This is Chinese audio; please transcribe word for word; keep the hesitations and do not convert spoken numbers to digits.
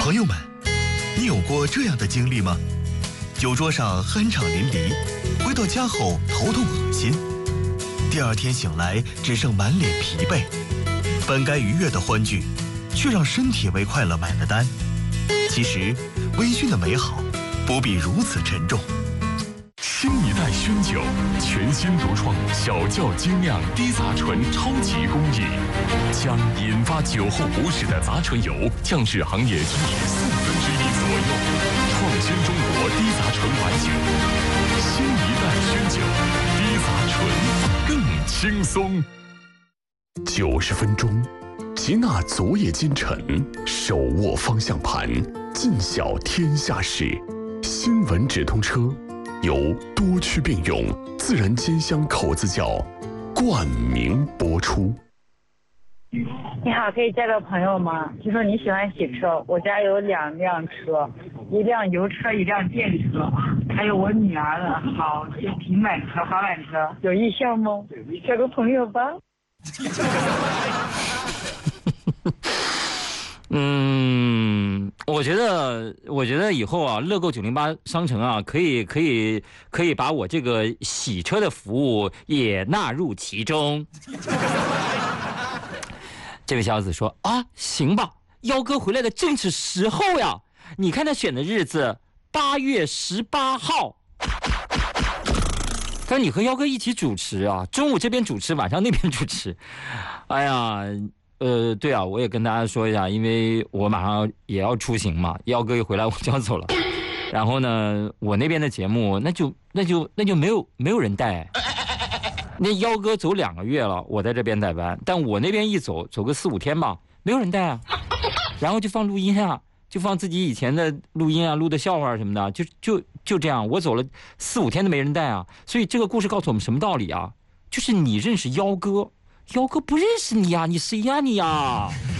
朋友们，你有过这样的经历吗？酒桌上酣畅淋漓，回到家后头痛恶心，第二天醒来只剩满脸疲惫，本该愉悦的欢聚，却让身体为快乐买了单。其实，微醺的美好不必如此沉重。 新一代熏酒，全新独创小窖精酿低杂醇超级工艺，将引发酒后不适的杂醇油降至行业均值四分之一左右，创新中国低杂醇白酒。新一代熏酒，低杂醇更轻松。九十分钟，吉纳昨夜今晨，手握方向盘，尽晓天下事。新闻直通车。由多区并用自然煎香口子窖冠名播出。 你好，可以介绍朋友吗？听说你喜欢洗车，我家有两辆车，一辆油车，一辆电车，还有我女儿的好些平板车、滑板车，有意向吗？交个朋友吧。 嗯，我觉得，我觉得以后啊，乐购九零八商城啊，可以，可以，可以把我这个洗车的服务也纳入其中。这位小子说啊，行吧，幺哥回来的正是时候呀！你看他选的日子，八月十八号。但你和幺哥一起主持啊，中午这边主持，晚上那边主持。哎呀。呃，对啊，我也跟大家说一下，因为我马上也要出行嘛，幺哥一回来我就要走了。然后呢，我那边的节目那就那就那就没有没有人带。那幺哥走两个月了，我在这边带班，但我那边一走走个四五天吧，没有人带啊。然后就放录音啊，就放自己以前的录音啊，录的笑话什么的，就就就这样，我走了四五天都没人带啊。所以这个故事告诉我们什么道理啊？就是你认识幺哥。幺哥不认识你呀、啊，你谁呀、啊、你呀、啊？